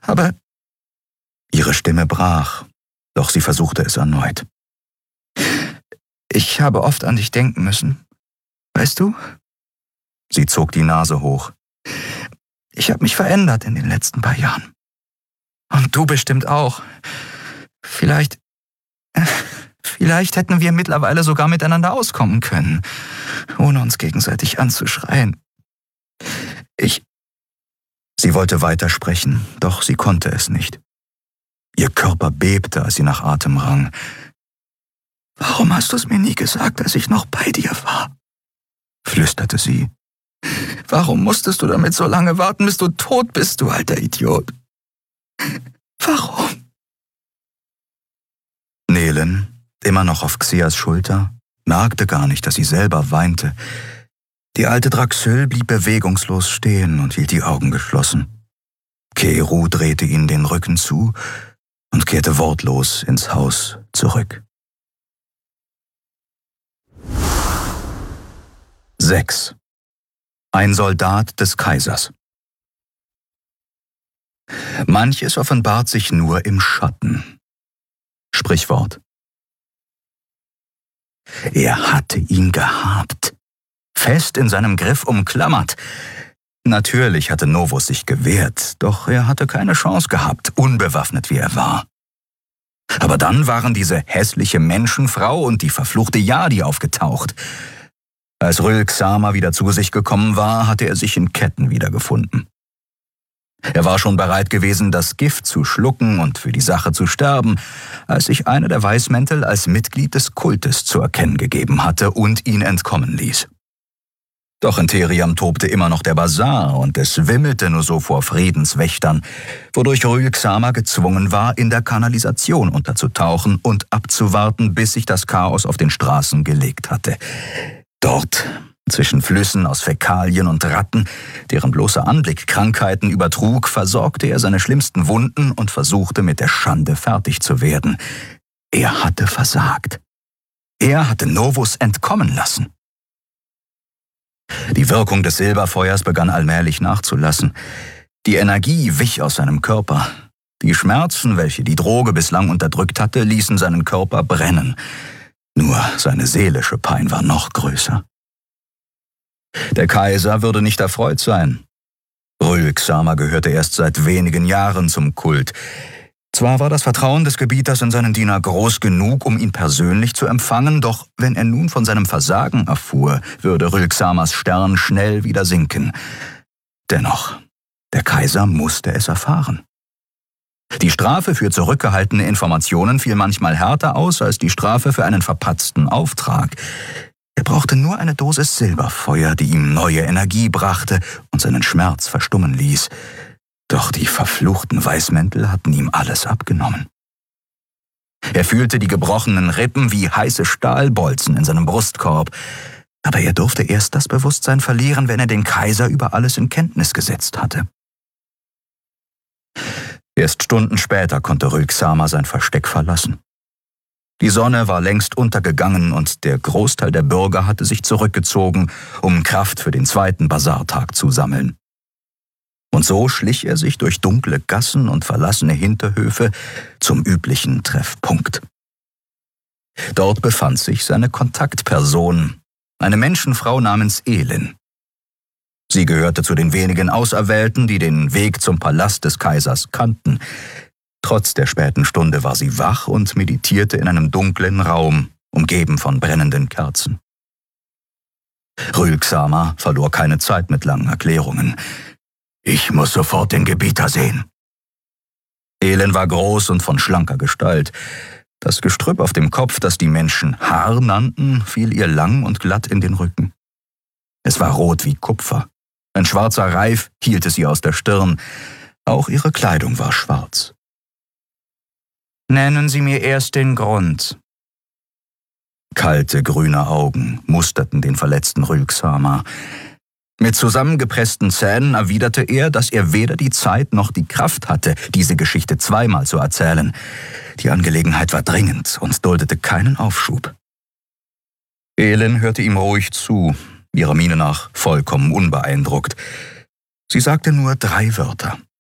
Aber ihre Stimme brach, doch sie versuchte es erneut. Ich habe oft an dich denken müssen. Weißt du? Sie zog die Nase hoch. Ich habe mich verändert in den letzten paar Jahren. Und du bestimmt auch. Vielleicht hätten wir mittlerweile sogar miteinander auskommen können, ohne uns gegenseitig anzuschreien. Sie wollte weitersprechen, doch sie konnte es nicht. Ihr Körper bebte, als sie nach Atem rang. Warum hast du es mir nie gesagt, als ich noch bei dir war? Flüsterte sie. Warum musstest du damit so lange warten, bis du tot bist, du alter Idiot? Warum? Nelen, immer noch auf Xeas Schulter, merkte gar nicht, dass sie selber weinte. Die alte Draxyl blieb bewegungslos stehen und hielt die Augen geschlossen. Keru drehte ihnen den Rücken zu und kehrte wortlos ins Haus zurück. 6. Ein Soldat des Kaisers. Manches offenbart sich nur im Schatten. Sprichwort. Er hatte ihn gehabt, fest in seinem Griff umklammert. Natürlich hatte Novus sich gewehrt, doch er hatte keine Chance gehabt, unbewaffnet wie er war. Aber dann waren diese hässliche Menschenfrau und die verfluchte Yadi aufgetaucht. Als Rülksama wieder zu sich gekommen war, hatte er sich in Ketten wiedergefunden. Er war schon bereit gewesen, das Gift zu schlucken und für die Sache zu sterben, als sich einer der Weißmäntel als Mitglied des Kultes zu erkennen gegeben hatte und ihn entkommen ließ. Doch in Theriam tobte immer noch der Basar und es wimmelte nur so vor Friedenswächtern, wodurch Rülksama gezwungen war, in der Kanalisation unterzutauchen und abzuwarten, bis sich das Chaos auf den Straßen gelegt hatte. Dort, zwischen Flüssen aus Fäkalien und Ratten, deren bloßer Anblick Krankheiten übertrug, versorgte er seine schlimmsten Wunden und versuchte mit der Schande fertig zu werden. Er hatte versagt. Er hatte Novus entkommen lassen. Die Wirkung des Silberfeuers begann allmählich nachzulassen. Die Energie wich aus seinem Körper. Die Schmerzen, welche die Droge bislang unterdrückt hatte, ließen seinen Körper brennen. Nur seine seelische Pein war noch größer. Der Kaiser würde nicht erfreut sein. Rülksama gehörte erst seit wenigen Jahren zum Kult. Zwar war das Vertrauen des Gebieters in seinen Diener groß genug, um ihn persönlich zu empfangen, doch wenn er nun von seinem Versagen erfuhr, würde Rülksamas Stern schnell wieder sinken. Dennoch, der Kaiser musste es erfahren. Die Strafe für zurückgehaltene Informationen fiel manchmal härter aus als die Strafe für einen verpatzten Auftrag. Er brauchte nur eine Dosis Silberfeuer, die ihm neue Energie brachte und seinen Schmerz verstummen ließ. Doch die verfluchten Weißmäntel hatten ihm alles abgenommen. Er fühlte die gebrochenen Rippen wie heiße Stahlbolzen in seinem Brustkorb. Aber er durfte erst das Bewusstsein verlieren, wenn er den Kaiser über alles in Kenntnis gesetzt hatte. Erst Stunden später konnte Rülksama sein Versteck verlassen. Die Sonne war längst untergegangen und der Großteil der Bürger hatte sich zurückgezogen, um Kraft für den zweiten Basartag zu sammeln. Und so schlich er sich durch dunkle Gassen und verlassene Hinterhöfe zum üblichen Treffpunkt. Dort befand sich seine Kontaktperson, eine Menschenfrau namens Elin. Sie gehörte zu den wenigen Auserwählten, die den Weg zum Palast des Kaisers kannten. Trotz der späten Stunde war sie wach und meditierte in einem dunklen Raum, umgeben von brennenden Kerzen. Rülksama verlor keine Zeit mit langen Erklärungen. »Ich muss sofort den Gebieter sehen.« Elin war groß und von schlanker Gestalt. Das Gestrüpp auf dem Kopf, das die Menschen Haar nannten, fiel ihr lang und glatt in den Rücken. Es war rot wie Kupfer. Ein schwarzer Reif hielt es ihr aus der Stirn. Auch ihre Kleidung war schwarz. »Nennen Sie mir erst den Grund.« Kalte, grüne Augen musterten den verletzten Rülksama. Mit zusammengepressten Zähnen erwiderte er, dass er weder die Zeit noch die Kraft hatte, diese Geschichte zweimal zu erzählen. Die Angelegenheit war dringend und duldete keinen Aufschub. Elin hörte ihm ruhig zu, ihrer Miene nach vollkommen unbeeindruckt. Sie sagte nur 3 Wörter.